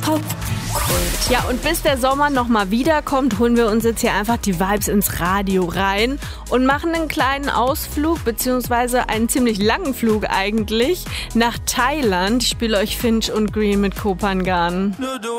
Popkult. Ja, und bis der Sommer nochmal wiederkommt, holen wir uns jetzt hier einfach die Vibes ins Radio rein und machen einen kleinen Ausflug, beziehungsweise einen ziemlich langen Flug eigentlich, nach Thailand. Ich spiele euch Finch und Green mit Kopangan.